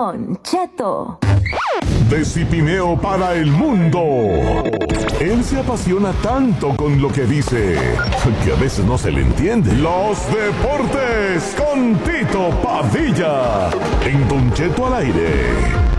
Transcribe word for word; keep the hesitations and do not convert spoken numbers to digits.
Don Cheto. De Cipineo para el mundo. Él se apasiona tanto con lo que dice que a veces no se le entiende. Los deportes con Tito Padilla en Don Cheto al aire.